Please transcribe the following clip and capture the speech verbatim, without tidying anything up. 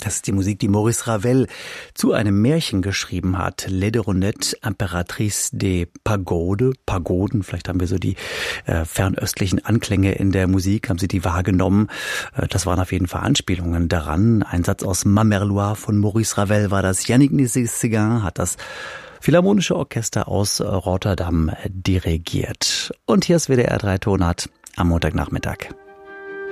Das ist die Musik, die Maurice Ravel zu einem Märchen geschrieben hat. Les de Ronette, Impératrice des Pagodes. Pagoden, vielleicht haben wir so die äh, fernöstlichen Anklänge in der Musik. Haben Sie die wahrgenommen? Äh, das waren auf jeden Fall Anspielungen daran. Ein Satz aus Ma Merloire von Maurice Ravel war das. Yannick Nézet-Séguin hat das Philharmonische Orchester aus Rotterdam dirigiert. Und hier ist W D R drei Tonart am Montagnachmittag.